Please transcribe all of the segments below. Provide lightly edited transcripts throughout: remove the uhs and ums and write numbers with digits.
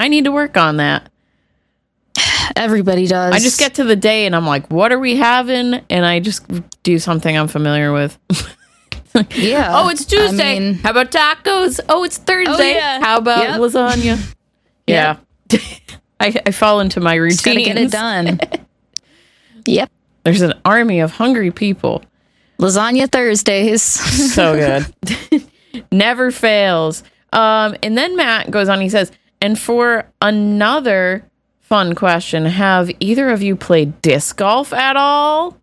I need to work on that. Everybody does. I just get to the day and I'm like, what are we having? And I just do something I'm familiar with. Yeah. Oh, it's Tuesday. I mean, how about tacos? Oh, it's Thursday. Oh, yeah. How about lasagna? Yeah. I fall into my routine. just gotta get it done. Yep. There's an army of hungry people. Lasagna Thursdays. So good. Never fails. And then Matt goes on, he says, and for another fun question, have either of you played disc golf at all?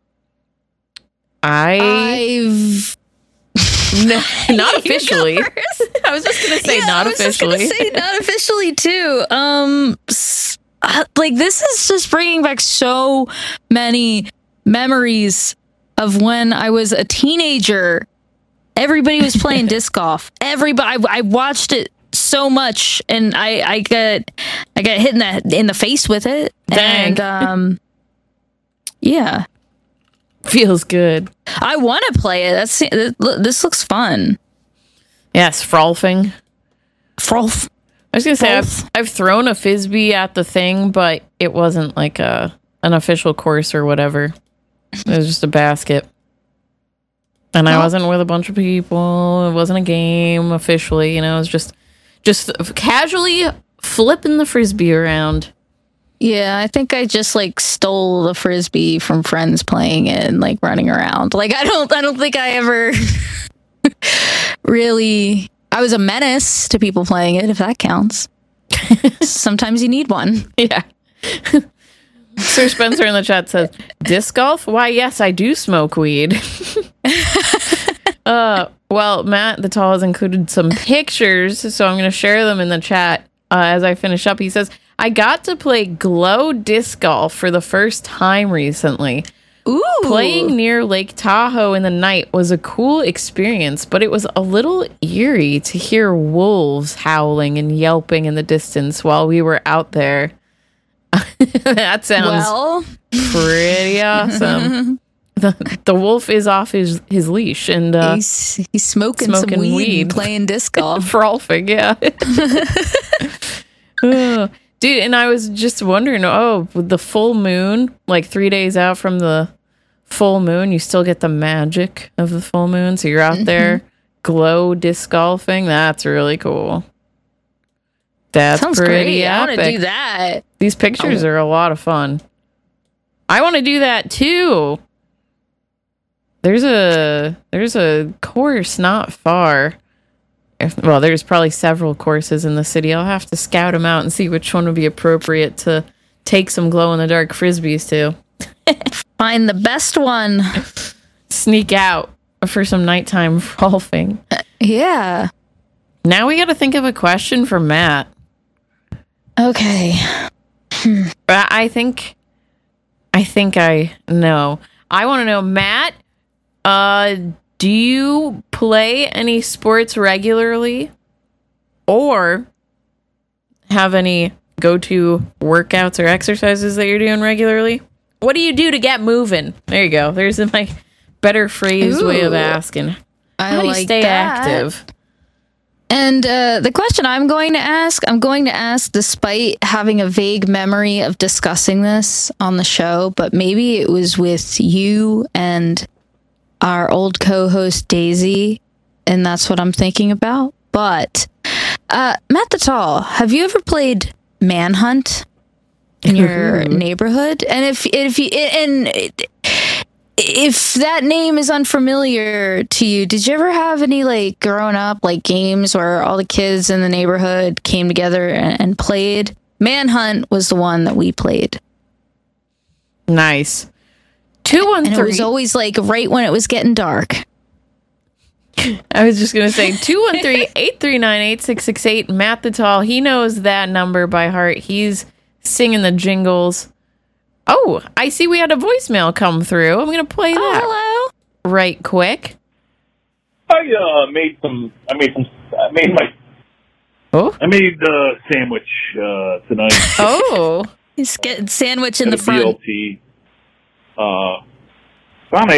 I've not officially. I was just gonna say not officially. Not officially too. Like this is just bringing back so many memories of when I was a teenager. Everybody was playing disc golf. Everybody, I watched it so much, and I got hit in the face with it. Dang. And yeah, feels good. I want to play it. This looks fun. Yes, frolfing. Frolf. I was gonna say I've thrown a frisbee at the thing, but it wasn't like an official course or whatever. It was just a basket, and I wasn't with a bunch of people. It wasn't a game officially. You know, it was just casually flipping the frisbee around. Yeah, I think I just like stole the frisbee from friends playing it and like running around. Like I don't think I ever really. I was a menace to people playing it, if that counts. Sometimes you need one. Yeah. Sir Spencer in the chat says, disc golf? Why, yes, I do smoke weed. Well, Matt the Tall has included some pictures, so I'm going to share them in the chat as I finish up. He says, I got to play glow disc golf for the first time recently. Ooh. Playing near Lake Tahoe in the night was a cool experience, but it was a little eerie to hear wolves howling and yelping in the distance while we were out there. That sounds pretty awesome. The wolf is off his leash, and he's smoking some weed and playing disc golf. Frolfing, yeah. Dude, and I was just wondering, with the full moon, like 3 days out from the full moon, you still get the magic of the full moon. So you're out there glow disc golfing. That's really cool. That's sounds pretty great. epic. I want to do that. These pictures are a lot of fun. I want to do that too. There's a course not far. Well, there's probably several courses in the city. I'll have to scout them out and see which one would be appropriate to take some glow-in-the-dark frisbees to. Find the best one. Sneak out for some nighttime golfing. Yeah. Now we got to think of a question for Matt. Okay. I think I know. I want to know, Matt, do you play any sports regularly or have any go-to workouts or exercises that you're doing regularly? What do you do to get moving? There you go. There's my better phrased way of asking. How do you stay active? And the question I'm going to ask, despite having a vague memory of discussing this on the show, but maybe it was with you and our old co-host Daisy, and that's what I'm thinking about. But Matt the Tall, have you ever played Manhunt in your neighborhood? And if that name is unfamiliar to you, did you ever have any like growing up like games where all the kids in the neighborhood came together and played? Manhunt was the one that we played. Nice. 213. And it was always like right when it was getting dark. I was just going to say 213-839-8668. Matt the Tall, he knows that number by heart. He's singing the jingles. Oh, I see we had a voicemail come through. I'm going to play that hello. right quick. I made sandwich tonight. Oh. He's getting sandwich in the front. BLT. Found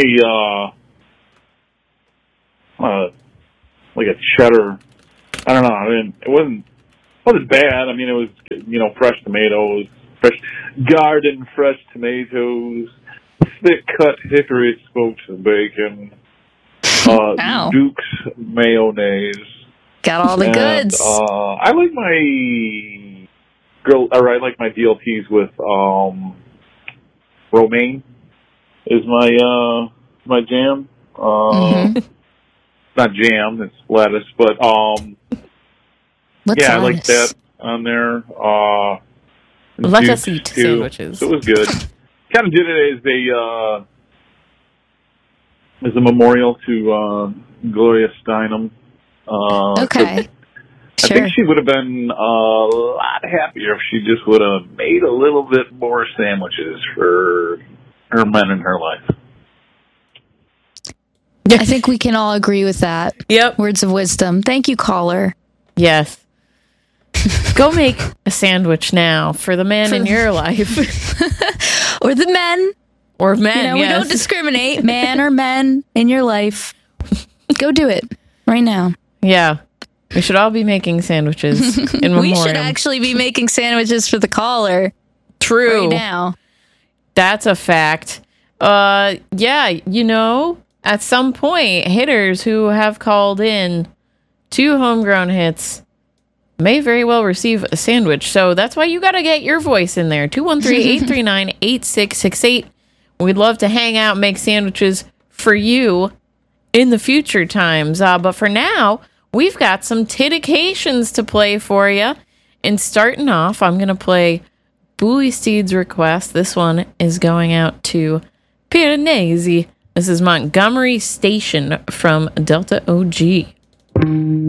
like a cheddar. I don't know. I mean, it wasn't wasn't bad. I mean, it was, fresh tomatoes, fresh garden fresh tomatoes, thick cut hickory smoked bacon, Wow. Duke's mayonnaise. Got all the And, goods. I like I like my DLTs with romaine is my jam. Not jam, it's lettuce, but What's I like lettuce? that on there. Let us Dukes, eat too. sandwiches. So it was good. Kind of did it as a memorial to Gloria Steinem. Okay. I Sure. think she would have been a lot happier if she just would have made a little bit more sandwiches for her men in her life. I think we can all agree with that. Yep. Words of wisdom. Thank you, caller. Yes. Go make a sandwich now for the man in your life. Or the men. Or men, We yes. don't discriminate, man or men in your life. Go do it right now. Yeah. We should all be making sandwiches in memoriam. We should actually be making sandwiches for the caller True. right now. That's a fact. Yeah, at some point, hitters who have called in 2 homegrown hits may very well receive a sandwich. So that's why you got to get your voice in there. 213-839-8668. We'd love to hang out and make sandwiches for you in the future times. But for now, we've got some titications to play for you. And starting off, I'm going to play Bully Steed's request. This one is going out to Piranesi. This is Montgomery Station from Delta OG.